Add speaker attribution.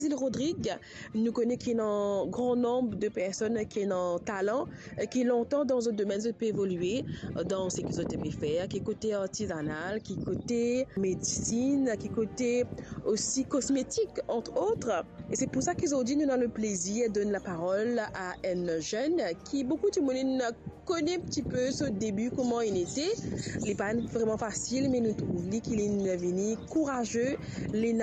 Speaker 1: Zil Rodrigue, nous connaissons qu'il y a un grand nombre de personnes qui ont un talent, qui longtemps dans un domaine peut évoluer, dans ce qu'ils ont pu faire, qui est côté artisanal, qui est côté médecine, qui est côté aussi cosmétique, entre autres. Et c'est pour ça qu'aujourd'hui, nous avons le plaisir de donner la parole à un jeune qui, beaucoup de monde connaît un petit peu ce début, comment il était. Il n'est pas vraiment facile, mais nous trouvons qu'il est devenu courageux.